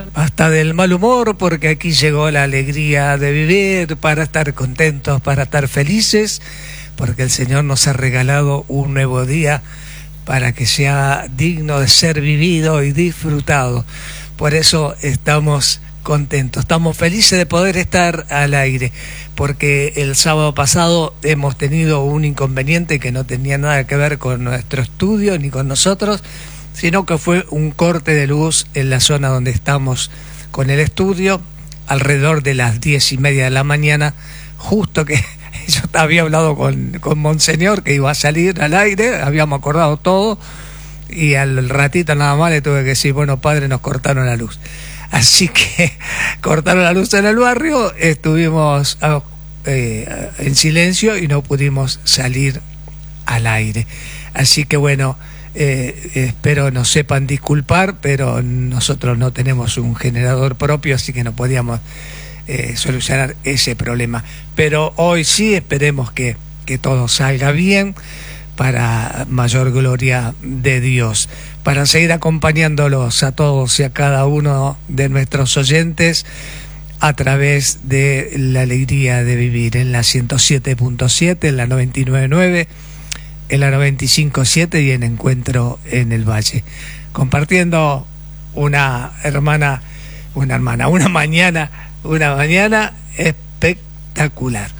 Hasta del mal humor, porque aquí llegó la alegría de vivir, para estar contentos, para estar felices, porque el Señor nos ha regalado un nuevo día para que sea digno de ser vivido y disfrutado. Por eso estamos contentos, estamos felices de poder estar al aire, porque el sábado pasado hemos tenido un inconveniente que no tenía nada que ver con nuestro estudio ni con nosotros, sino que fue un corte de luz en la zona donde estamos con el estudio, alrededor de las 10:30 de la mañana, justo que yo había hablado con Monseñor que iba a salir al aire, habíamos acordado todo, y al ratito nada más le tuve que decir, bueno, padre, nos cortaron la luz. Así que cortaron la luz en el barrio, estuvimos en silencio y no pudimos salir al aire. Así que bueno, espero nos sepan disculpar, pero nosotros no tenemos un generador propio, así que no podíamos solucionar ese problema. Pero hoy sí esperemos que todo salga bien, para mayor gloria de Dios, para seguir acompañándolos a todos y a cada uno de nuestros oyentes a través de la alegría de vivir en la 107.7, en la 99.9, en la 95.7 y en Encuentro en el Valle, compartiendo una mañana espectacular.